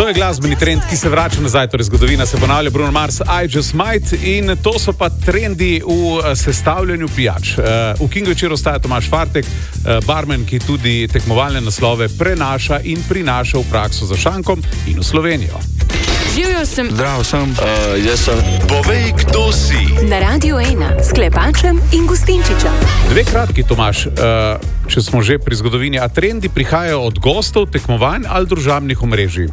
je glasbeni trend, ki se vrača nazaj, torej zgodovina se ponavlja. Bruno Mars, I Just Might, in to so pa trendi v sestavljanju pijač. V King večeru ostaja Tomaž Fartek, barmen, ki tudi tekmovalne naslove prenaša in prinaša v prakso za šankom in v Slovenijo. Živjo sem. Zdravo sem. Jaz sem. Povej, kdo si. Na Radio 1 s Klepačem in Gustinčičem. Dve kratki, Tomaž, če smo že pri zgodovini, a trendi prihajajo od gostov, tekmovanj ali družabnih omrežij?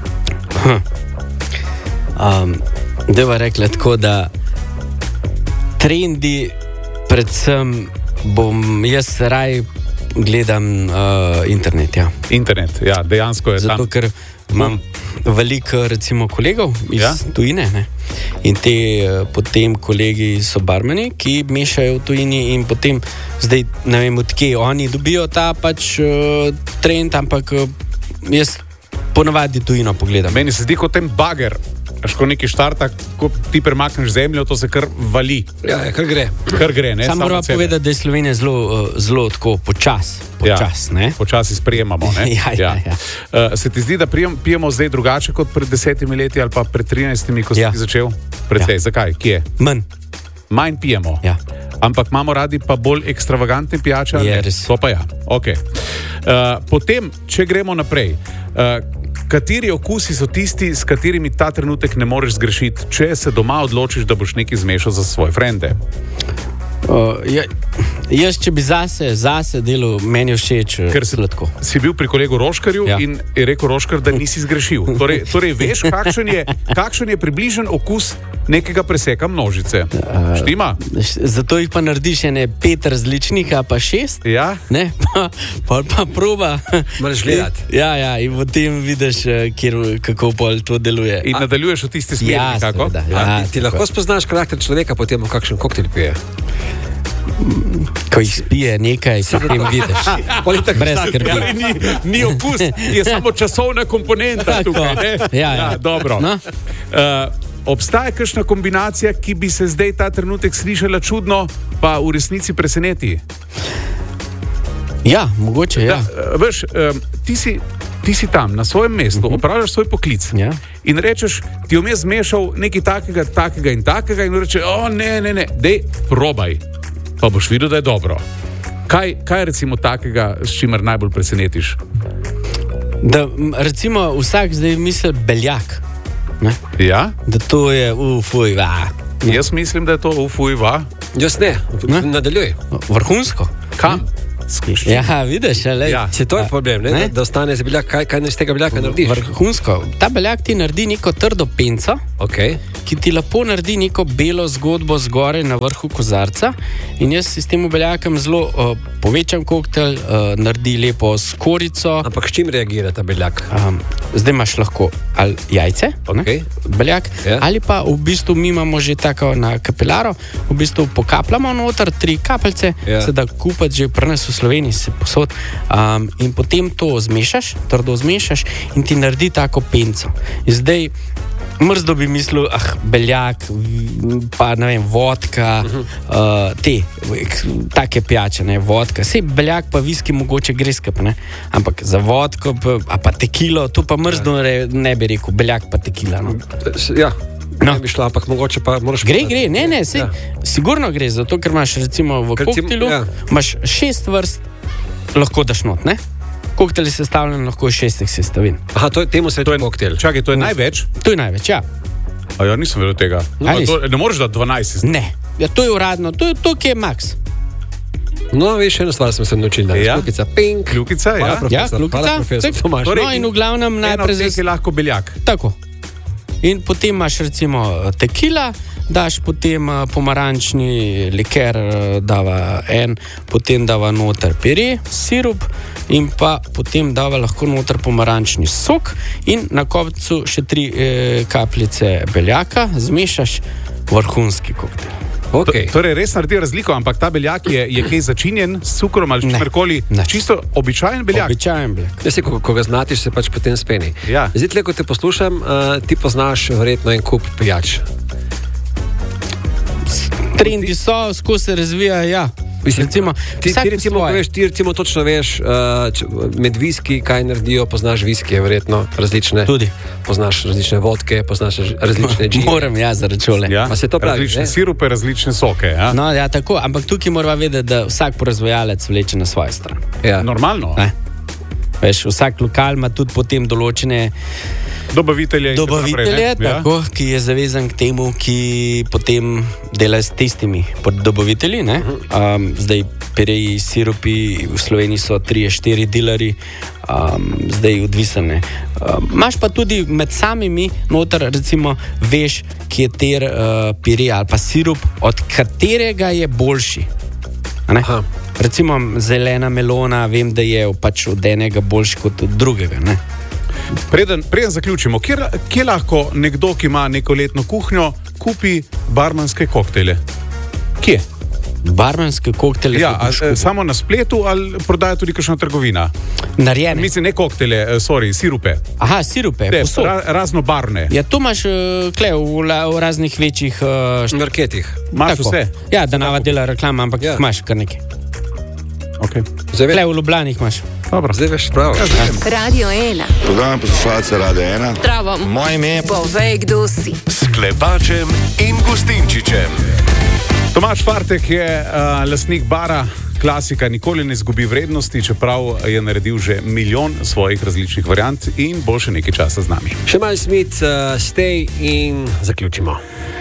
Deva rekla tako, da trendi, predvsem bom jaz raj gledam internet. Ja. Internet, ja, dejansko je zato, tam. ker imam veliko, recimo, kolegov iz tujine, ne? In te potem kolegi so barmeni, ki mešajo v tujini in potem zdaj, ne vem, odkje oni dobijo ta pač trend, ampak jaz ponavadi tujino pogledam. Meni se zdi kot ten bager, ko neki štarta, ko ti premakneš zemljo, to se kar vali. Ja, kar gre. Kar gre, ne? Samo moram povedati, da je Slovenija zelo tako počas, ne? Počasi sprejemamo, ne? Ja. Se ti zdi, da pijemo zdaj drugače kot pred 10 leti ali pa pred 13, ko si ti začel? Precej. Zakaj? Kje? Manj pijemo. Ja. Ampak imamo radi pa bolj ekstravagantne pijače? To pa ja. Okay. Potem, če gremo naprej, kateri okusi so tisti, s katerimi ta trenutek ne moreš zgrešiti, če se doma odločiš, da boš nekaj zmešal za svoje frende? Jaz, če bi zase delal, meni všeč sladko. Si bil pri kolegu Roškarju in je rekel Roškar, da nisi zgrešil. Torej veš, kakšen je približen okus nekega preseka množice. Štima? Zato jih pa narediš 5 različnih, pa 6. Ja. Ne? Pa proba. Moraš gledati. Ja, in potem vidiš, kako pol to deluje. In nadaljuješ v tisti smeri, kako? Ti lahko spoznaš karakter človeka, potem v kakšen koktejl pije. Ko jih spije nekaj, potem vidiš. Brez skrbi. Ni okus, je samo časovna komponenta tukaj, ne? Ja. Dobro. No? Obstaja kakšna kombinacija, ki bi se zdaj ta trenutek slišala čudno, pa v resnici preseneti? Ja, mogoče, ja. Veš, ti si tam, na svojem mestu, opravljaš svoj poklic in rečeš, ti vmes zmešal nekaj takega in takega in reče, ne, dej, probaj. Pa boš videl, da je dobro. Kaj je recimo takega, s čimer najbolj presenetiš? Da recimo vsak zdaj misli beljak. Ne? Ja? Da to je fuj, va. Jaz mislim, da je to fuj, va. Jaz ne, nadaljuj. Vrhunsko. Kam? Ja, vidiš, če to je problem, ne? Da ostane za beljak, kaj iz tega beljaka narediš? Vrhunsko. Ta beljak ti naredi neko trdo penco, ki ti lepo naredi neko belo zgodbo zgoraj na vrhu kozarca, in jaz s tem beljakom zelo povečam koktejl, naredi lepo s korico. Ampak s čim reagira ta beljak? Zdaj imaš lahko ali jajce, beljak, ali pa v bistvu mi imamo že tako na kapilaro, v bistvu pokapljamo noter 3 kapljice, se da kupati že pri nas v Sloveniji se posod, in potem to zmešaš, trdo zmešaš in ti naredi tako penco. In zdaj mrzdo bi mislil, beljak, pa ne vem, vodka, take pijače, ne, vodka. Sej beljak pa viski mogoče gre skup, ne, ampak za vodko pa tekilo, to pa mrzdo ne bi rekel, beljak pa tekila, no. Ja. Ne bi šla, ampak mogoče pa moraš... Gre, ne, sej, sigurno gre, zato ker imaš recimo v koktelu, imaš 6 vrst, lahko daš not, ne? Koktejl je sestavljen lahko iz 6 sestavin. Temu se je koktejl. Čakaj, to je največ? To je največ, ja. A ja, nisem vedel tega. Ne moreš dati 12? Ne, to je uradno, to je max. No, veš, eno stvar smo se naučili danes. Kljukica, pink. Kljukica, ja. Hvala, profesor Tomaž. No, in v glavnem najprej... Eno vsek je lahko beljak. Tako. In potem imaš recimo tekila, daš potem pomarančni liker, dava potem dava noter pire, sirup in pa potem dava lahko noter pomarančni sok in na koncu še 3 kapljice beljaka, zmešaš, vrhunski koktejl. Torej res naredi razliko, ampak ta beljak je kaj začinjen s cukrom ali čemerkoli? Čisto običajen beljak? Običajen beljak. Jaz, ko ga znatiš, se pač potem speni. Ja. Zdaj, tle, ko te poslušam, ti poznaš verjetno en kup pijač. Trendi so, skozi se razvijajo, ja. Recimo, Ti recimo točno veš, med viski, kaj naredijo, poznaš viskije, verjetno različne. Tudi. Poznaš različne vodke, poznaš različne džine. Moram za račune. Ja, Pa se to pravi, različne ne? sirupe, različne soke. Ja? No, ja, tako, ampak tukaj moramo vedeti, da vsak proizvajalec vleče na svojo stran. Ja. Normalno. Ne? Veš, vsak lokal ima tudi potem določene Dobavitelje, tako, ki je zavezan k temu, ki potem dela s tistimi dobavitelji. Zdaj pireji, sirupi v Sloveniji so 3-4 dilerji, zdaj odvisne. Imaš pa tudi med samimi noter, recimo, veš, kater pirej ali pa sirup, od katerega je boljši. Recimo zelena melona, vem, da je pač od enega boljši kot od drugega. Ne? Preden zaključimo, kje lahko nekdo, ki ima neko letno kuhinjo, kupi barmanske koktejle? Kje? Barmanske koktejle? Ja, samo na spletu ali prodaja tudi kakšna trgovina? Narejene. Mislim, ne koktejle, sirupe. Aha, sirupe. Raznobarvne. Ja, to imaš v raznih večjih marketih. Imaš vse? Ja, da nava dela reklama, ampak imaš kar nekaj. Okay. Zdaj v Ljubljani imaš. Dobro. Zdaj veš prav. Radio 1. Pozdravljam poslušalce Radio 1. Zdravo. Moje ime je Povej, kdo si. S Klepačem in Gustinčičem. Tomaž Fartek je lastnik bara. Klasika nikoli ne izgubi vrednosti, čeprav je naredil že milijon svojih različnih variant in bo še nekaj časa z nami. Še malo Smith, stay in zaključimo.